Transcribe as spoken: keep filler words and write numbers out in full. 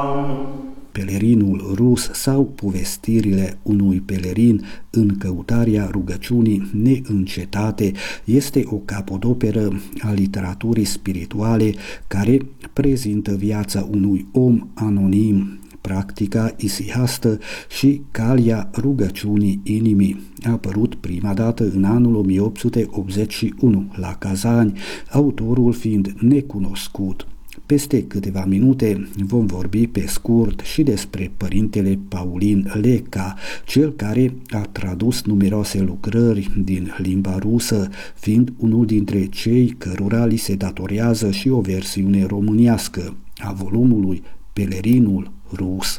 Pelerinul rus sau povestirile unui pelerin în căutarea rugăciunii neîncetate este o capodoperă a literaturii spirituale care prezintă viața unui om anonim, practica isihastă și calea rugăciunii inimii. A apărut prima dată în anul o mie opt sute optzeci și unu la Kazani, autorul fiind necunoscut. Peste câteva minute vom vorbi pe scurt și despre părintele Paulin Leca, cel care a tradus numeroase lucrări din limba rusă, fiind unul dintre cei cărora li se datorează și o versiune românească a volumului Pelerinul rus.